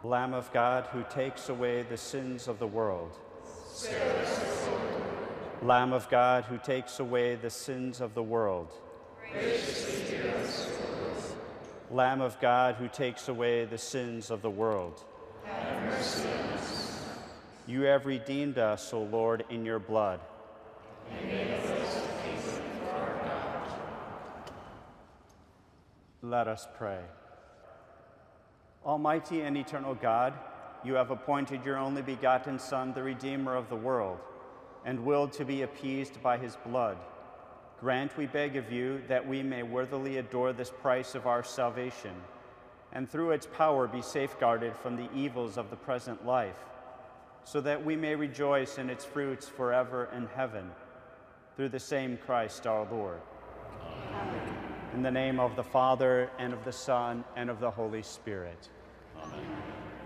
Lamb of God, who takes away the sins of the world. Spare us, Lord. Lamb of God, who takes away the sins of the world. Graciously hear us, Lord. Lamb of God, who takes away the sins of the world. Have mercy on us. You have redeemed us, O Lord, in your blood. And make us a kingdom for our God. Let us pray. Almighty and eternal God, you have appointed your only begotten Son, the Redeemer of the world, and willed to be appeased by his blood. Grant, we beg of you, that we may worthily adore this price of our salvation, and through its power be safeguarded from the evils of the present life, so that we may rejoice in its fruits forever in heaven, through the same Christ our Lord. Amen. In the name of the Father, and of the Son, and of the Holy Spirit. Amen.